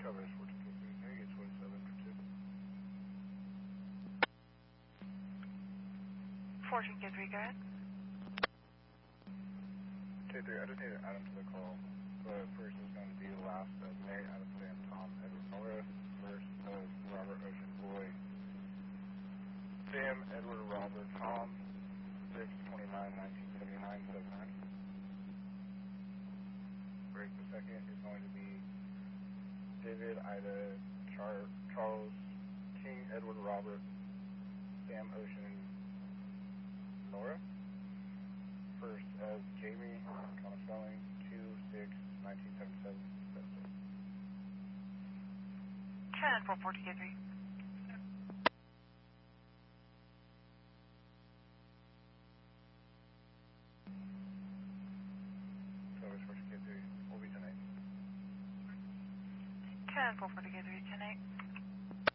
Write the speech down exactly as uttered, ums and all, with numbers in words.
Coverage fourteen K three, can I get twenty-seven for two? fourteen K three, go ahead. K three, I just need to add him to the call. But first is going to be the last of May, Adam Sam, Tom, Edward Nora. First of Robert Ocean Boy, Sam, Edward, Robert, Tom, six twenty-nine nineteen seventy-nine, seven nine. Break the second is going to be David, Ida, Char Charles, King, Edward, Robert, Sam, Ocean, Nora. First as Jamie, common spelling, two six nineteen seventy-seven, seven six. ten for fourteen K three. Coverage fourteen K three, will be tonight. ten for fourteen K three, ten eight.